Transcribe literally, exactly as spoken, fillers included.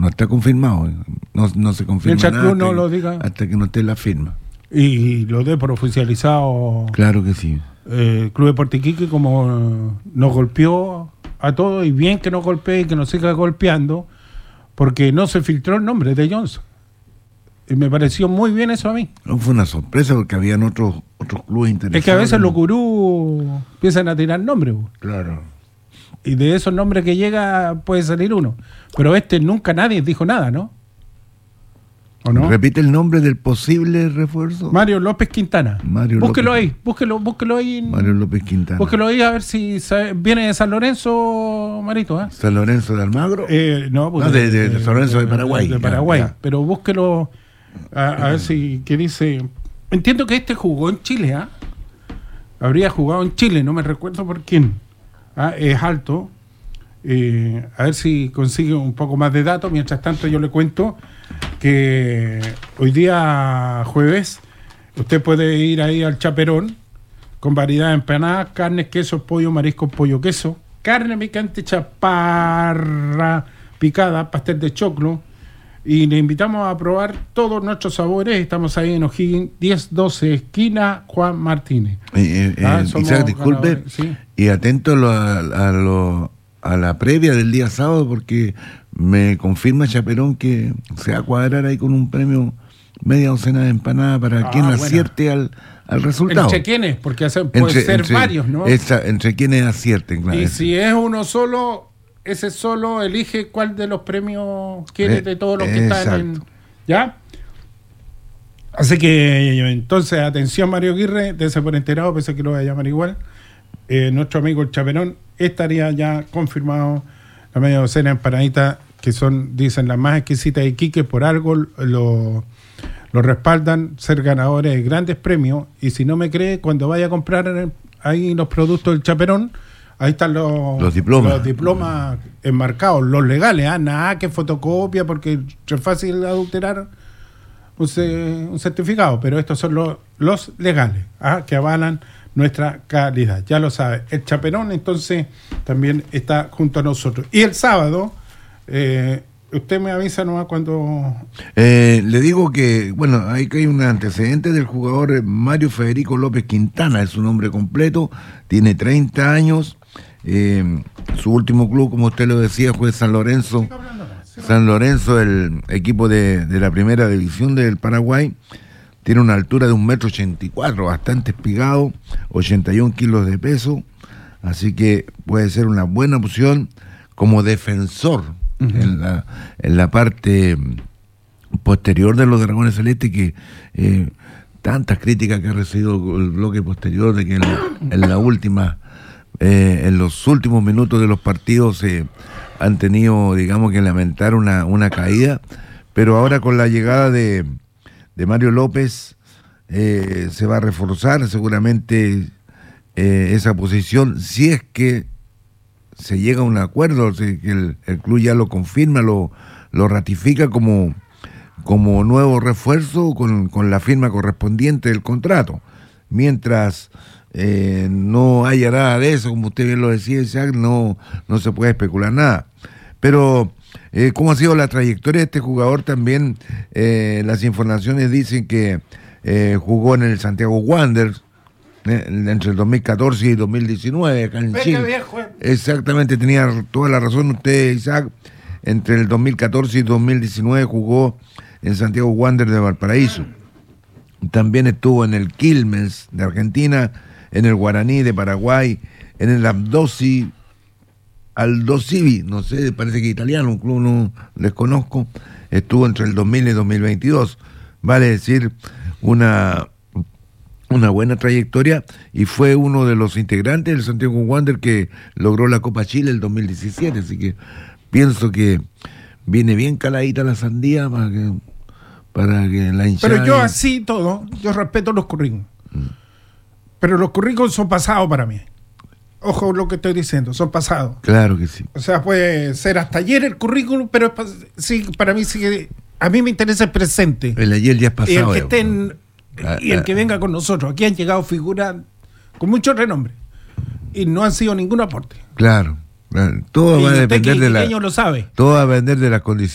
no está confirmado. No, no se confirma Mientras nada tú no hasta, lo digas. hasta que no esté la firma. Y lo dé por oficializado. Claro que sí. Eh, el Club Deportes Iquique, como eh, nos golpeó a todos, y bien que nos golpee y que nos siga golpeando, porque no se filtró el nombre de Johnson. Y me pareció muy bien eso a mí. No fue una sorpresa porque habían otros otros clubes interesados. Es que a veces los gurús empiezan a tirar nombres. bo. Claro. Y de esos nombres que llega puede salir uno. Pero este nunca nadie dijo nada, ¿no? ¿O no? ¿Repite el nombre del posible refuerzo? Mario López Quintana. Mario búsquelo López. ahí, búsquelo, búsquelo ahí. en- Mario López Quintana. Búsquelo ahí a ver si sabe- viene de San Lorenzo, Marito. ¿eh? San Lorenzo de Almagro. Eh, no, pues No, de- de- de San Lorenzo de Paraguay. De, Ya, Paraguay. ya. Pero búsquelo a, a ver si, ¿qué dice? Entiendo que este jugó en Chile, ¿ah? Habría jugado en Chile, no me recuerdo por quién. Ah, es alto. Eh, a ver si consigue un poco más de datos. Mientras tanto, yo le cuento que hoy día jueves usted puede ir ahí al Chaperón con variedad de empanadas, carnes, quesos, pollo, mariscos, pollo, queso, carne picante, chaparra picada, pastel de choclo, y le invitamos a probar todos nuestros sabores. Estamos ahí en O'Higgins diez doce, esquina Juan Martínez. Eh, eh, Ah, eh, somos Isaac, disculpe, ganadores, sí. y atento a, lo, a, a lo- a la previa del día sábado, porque me confirma Chaperón que se va a cuadrar ahí con un premio media docena de empanadas para Ah, quien buena. acierte al, al resultado. ¿Entre quiénes? Porque hace- puede Entre- ser entre- varios, ¿no? esa- entre quienes acierten, claro. Y eso. si es uno solo, ese solo elige cuál de los premios quiere Eh, de todos los que están en... exacto. ¿Ya? Así que entonces, atención Mario Aguirre, dése por enterado, pensé que lo voy a llamar igual. Eh, nuestro amigo el Chaperón estaría ya confirmado la media docena de empanaditas que son, dicen, las más exquisitas de Iquique, por algo lo, lo respaldan, ser ganadores de grandes premios. Y si no me cree, cuando vaya a comprar ahí los productos del Chaperón, ahí están los, Los diplomas. los diplomas enmarcados, los legales, ¿ah? Nada que fotocopia, porque es fácil adulterar un, ce- un certificado, pero estos son los, los legales, ¿ah? Que avalan nuestra calidad. Ya lo sabe. El Chaperón, entonces, también está junto a nosotros. Y el sábado, eh, usted me avisa nomás cuando... Eh, le digo que, bueno, hay que hay un antecedente del jugador Mario Federico López Quintana, es su nombre completo, tiene treinta años, eh, su último club, como usted lo decía, fue San Lorenzo, San Lorenzo, el equipo de, de la primera división del Paraguay. Tiene una altura de un metro ochenta y cuatro, bastante espigado, ochenta y un kilos de peso, así que puede ser una buena opción como defensor. Uh-huh. en, la, en la parte posterior de los Dragones Celestes, que eh, tantas críticas que ha recibido el bloque posterior de que en la, en la última, eh, en los últimos minutos de los partidos se eh, han tenido, digamos, que lamentar una, una caída, pero ahora con la llegada de, de Mario López eh, se va a reforzar seguramente eh, esa posición, si es que se llega a un acuerdo, si que el, el club ya lo confirma, lo, lo ratifica como, como nuevo refuerzo con, con la firma correspondiente del contrato. Mientras eh, no haya nada de eso, como usted bien lo decía, Isaac, no, no se puede especular nada. Pero, eh, ¿cómo ha sido la trayectoria de este jugador? También eh, las informaciones dicen que eh, jugó en el Santiago Wanderers entre el dos mil catorce y dos mil diecinueve acá en Chile. Viejo. Exactamente, tenía toda la razón usted, Isaac. Entre el dos mil catorce y dos mil diecinueve jugó en Santiago Wanderers de Valparaíso. También estuvo en el Quilmes de Argentina, en el Guaraní de Paraguay, en el Abdosi, Aldo Civi, no sé, parece que italiano, un club no desconozco. Estuvo entre el dos mil y dos mil veintidós. Vale decir, una... una buena trayectoria, y fue uno de los integrantes del Santiago Wanderers que logró la Copa Chile el dos mil diecisiete, así que pienso que viene bien caladita la sandía para que, para que la hinchada... Pero yo así todo, yo respeto los currículums. Mm. Pero los currículums son pasados para mí. Ojo lo que estoy diciendo, son pasados. Claro que sí. O sea, puede ser hasta ayer el currículum, pero sí, para mí sí, a mí me interesa el presente. El ayer ya es pasado. Y el que ya, esté en... y el que venga con nosotros. Aquí han llegado figuras con mucho renombre y no han sido ningún aporte. Claro, claro. Todo y va a usted depender que de la. lo sabe. Todo va a depender de las condiciones.